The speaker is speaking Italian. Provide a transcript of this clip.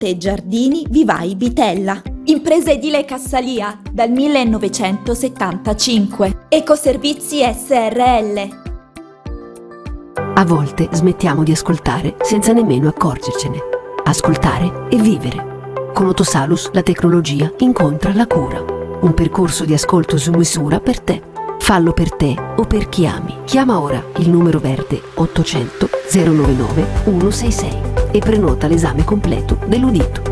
Te Giardini Vivai Bitella. Impresa edile Cassalia dal 1975. Ecoservizi SRL. A volte smettiamo di ascoltare senza nemmeno accorgercene. Ascoltare e vivere. Con Otosalus la tecnologia incontra la cura. Un percorso di ascolto su misura per te. Fallo per te o per chi ami. Chiama ora il numero verde 800 099 166 e prenota l'esame completo dell'udito.